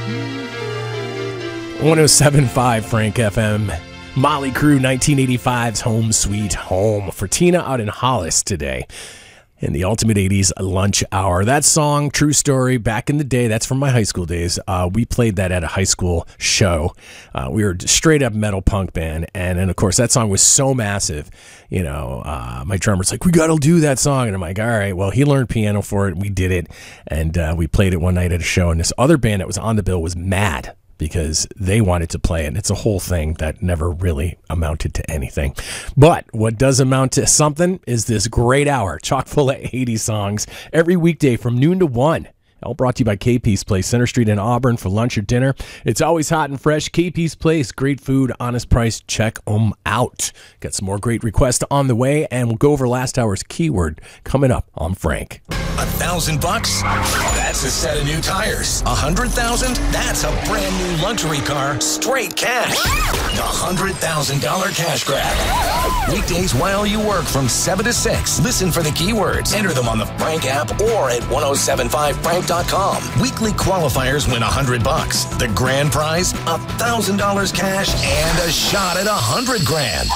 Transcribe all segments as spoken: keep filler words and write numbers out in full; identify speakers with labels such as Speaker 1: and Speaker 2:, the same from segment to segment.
Speaker 1: one oh seven point five Frank F M. Molly Crew, nineteen eighty-five's Home Sweet Home. For Tina out in Hollis today. In the Ultimate eighties Lunch Hour. That song, true story, back in the day, that's from my high school days. Uh, we played that at a high school show. Uh, we were a straight up metal punk band. And then, of course, that song was so massive. You know, uh, my drummer's like, we got to do that song. And I'm like, all right, well, he learned piano for it. We did it. And uh, we played it one night at a show. And this other band that was on the bill was mad because they wanted to play it. And it's a whole thing that never really amounted to anything. But what does amount to something is this great hour, chock full of eighties songs, every weekday from noon to one. All brought to you by K P's Place, Center Street in Auburn for lunch or dinner. It's always hot and fresh. K P's Place, great food, honest price. Check them out. Got some more great requests on the way, and we'll go over last hour's keyword coming up on Frank.
Speaker 2: A thousand bucks? That's a set of new tires. A hundred thousand? That's a brand new luxury car, straight cash. The hundred thousand dollar cash grab. Weekdays while you work from seven to six. Listen for the keywords. Enter them on the Frank app or at ten seventy-five frank dot com. Weekly qualifiers win a hundred bucks. The grand prize, a thousand dollars cash and a shot at a hundred grand.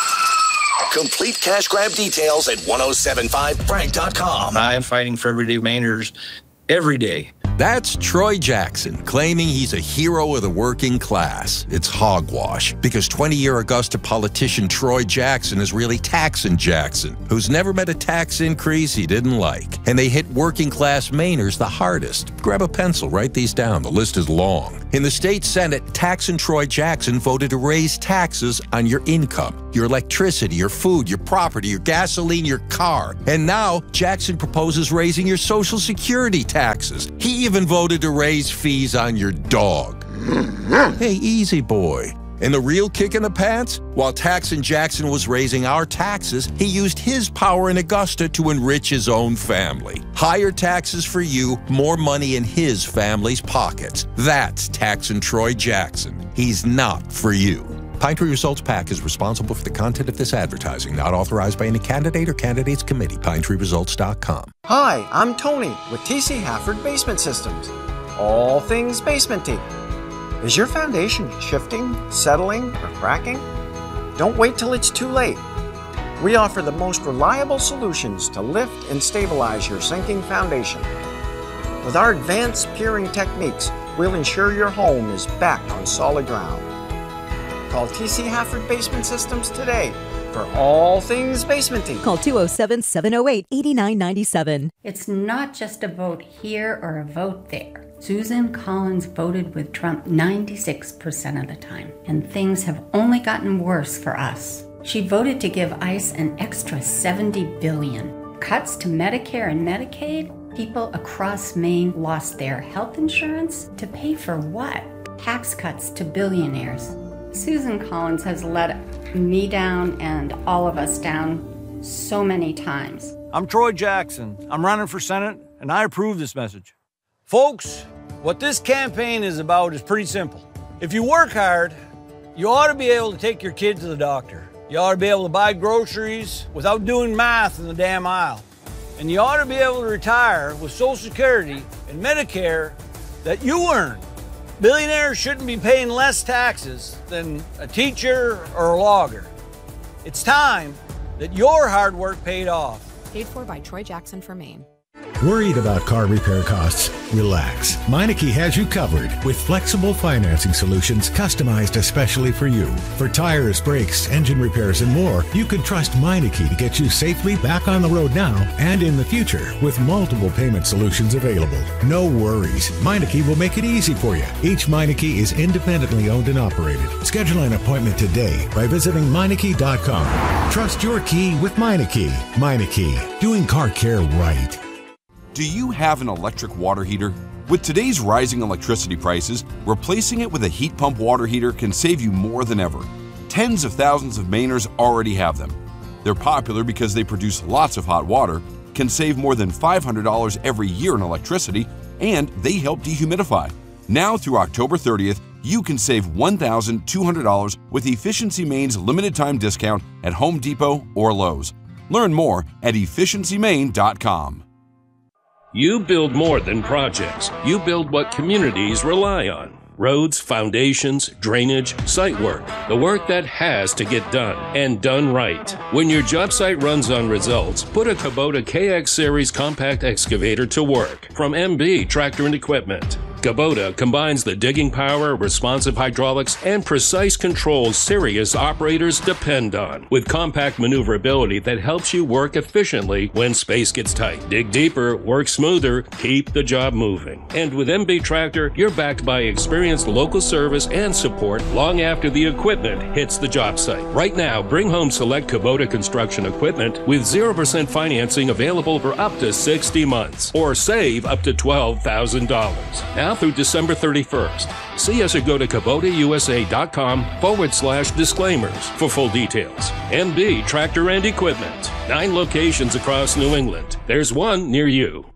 Speaker 2: Complete cash grab details at ten seventy-five frank dot com.
Speaker 3: I am fighting for everyday Mainers every day.
Speaker 4: That's Troy Jackson, claiming he's a hero of the working class. It's hogwash, because twenty-year Augusta politician Troy Jackson is really Taxin' Jackson, who's never met a tax increase he didn't like. And they hit working class Mainers the hardest. Grab a pencil, write these down. The list is long. In the state Senate, Taxin' Troy Jackson voted to raise taxes on your income, your electricity, your food, your property, your gasoline, your car. And now, Jackson proposes raising your Social Security taxes. He even voted to raise fees on your dog. Hey, easy boy. And the real kick in the pants? While Taxin' Jackson was raising our taxes, he used his power in Augusta to enrich his own family. Higher taxes for you, more money in his family's pockets. That's Taxin' Troy Jackson. He's not for you. Pine Tree Results PAC is responsible for the content of this advertising, not authorized by any candidate or candidates committee. pine tree results dot com.
Speaker 5: Hi, I'm Tony with T C Hafford Basement Systems. All things basementy. Is your foundation shifting, settling, or cracking? Don't wait till it's too late. We offer the most reliable solutions to lift and stabilize your sinking foundation. With our advanced piering techniques, we'll ensure your home is back on solid ground. Call T C Hafford Basement Systems today for all things basementy.
Speaker 6: Call two oh seven, seven oh eight, eight nine nine seven.
Speaker 7: It's not just a vote here or a vote there. Susan Collins voted with Trump ninety-six percent of the time, and things have only gotten worse for us. She voted to give ICE an extra seventy billion dollars. Cuts to Medicare and Medicaid? People across Maine lost their health insurance to pay for what? Tax cuts to billionaires. Susan Collins has let me down and all of us down so many times.
Speaker 8: I'm Troy Jackson. I'm running for Senate, and I approve this message. Folks, what this campaign is about is pretty simple. If you work hard, you ought to be able to take your kid to the doctor. You ought to be able to buy groceries without doing math in the damn aisle. And you ought to be able to retire with Social Security and Medicare that you earn. Billionaires shouldn't be paying less taxes than a teacher or a logger. It's time that your hard work paid off.
Speaker 9: Paid for by Troy Jackson for Maine.
Speaker 10: Worried about car repair costs? Relax. Meineke has you covered with flexible financing solutions customized especially for you. For tires, brakes, engine repairs, and more, you can trust Meineke to get you safely back on the road now and in the future with multiple payment solutions available. No worries. Meineke will make it easy for you. Each Meineke is independently owned and operated. Schedule an appointment today by visiting Meineke dot com. Trust your key with Meineke. Meineke, doing car care right.
Speaker 11: Do you have an electric water heater? With today's rising electricity prices, replacing it with a heat pump water heater can save you more than ever. Tens of thousands of Mainers already have them. They're popular because they produce lots of hot water, can save more than five hundred dollars every year in electricity, and they help dehumidify. Now through October thirtieth, you can save one thousand two hundred dollars with Efficiency Maine's limited time discount at Home Depot or Lowe's. Learn more at efficiency maine dot com.
Speaker 12: You build more than projects. You build what communities rely on. Roads, foundations, drainage, site work. The work that has to get done, and done right. When your job site runs on results, put a Kubota K X Series compact excavator to work from M B Tractor and Equipment. Kubota combines the digging power, responsive hydraulics, and precise controls serious operators depend on, with compact maneuverability that helps you work efficiently when space gets tight. Dig deeper, work smoother, keep the job moving. And with M B Tractor, you're backed by experienced local service and support long after the equipment hits the job site. Right now, bring home select Kubota construction equipment with zero percent financing available for up to sixty months, or save up to twelve thousand dollars. Now through December thirty-first. See us or go to KubotaUSA.com forward slash disclaimers for full details. M B Tractor and Equipment. Nine locations across New England. There's one near you.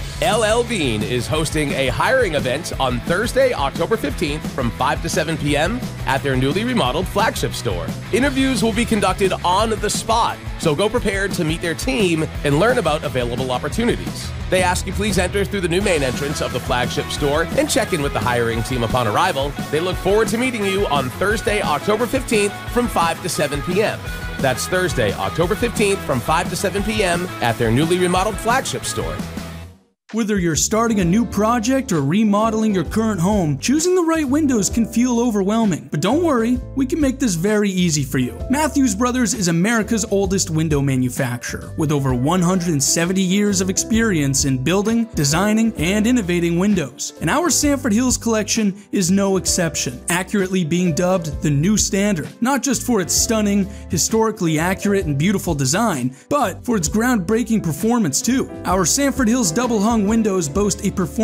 Speaker 13: L L Bean is hosting a hiring event on Thursday, October fifteenth from five to seven p.m. at their newly remodeled flagship store. Interviews will be conducted on the spot, so go prepared to meet their team and learn about available opportunities. They ask you please enter through the new main entrance of the flagship store and check in with the hiring team upon arrival. They look forward to meeting you on Thursday, October fifteenth from five to seven p.m. That's Thursday, October fifteenth from five to seven p.m. at their newly remodeled flagship store.
Speaker 14: Whether you're starting a new project or remodeling your current home, choosing the right windows can feel overwhelming. But don't worry, we can make this very easy for you. Matthews Brothers is America's oldest window manufacturer, with over one hundred seventy years of experience in building, designing, and innovating windows. And our Sanford Hills collection is no exception, accurately being dubbed the new standard, not just for its stunning, historically accurate, and beautiful design, but for its groundbreaking performance too. Our Sanford Hills double hung windows boast a performance